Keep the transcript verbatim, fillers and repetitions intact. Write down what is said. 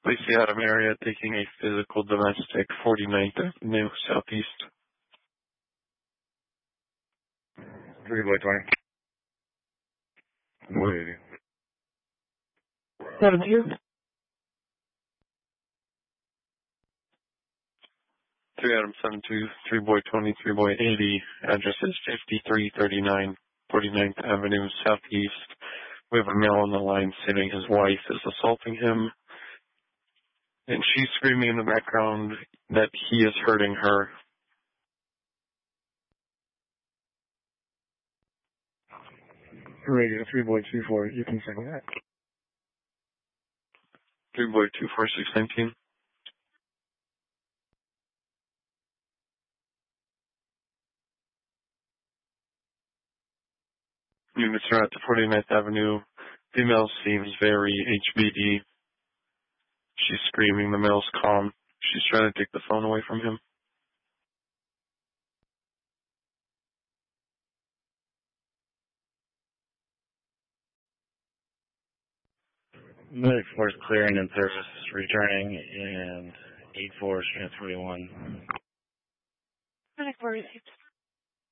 Lacey Adam area taking a physical domestic, forty-ninth Avenue Southeast. three by twenty. one eighty. seven two. three Adam seven two, three boy twenty, three boy eighty. Address is fifty-three thirty-nine, forty-ninth Avenue Southeast. We have a male on the line stating his wife is assaulting him. And she's screaming in the background that he is hurting her. Radio three boy two four, you can say that. three boy two four six nineteen. Units are at the forty-ninth Avenue. Female seems very H B D. She's screaming. The male's calm. She's trying to take the phone away from him. Medic force clearing and service returning, and eight four, strength forty-one. Medic four received.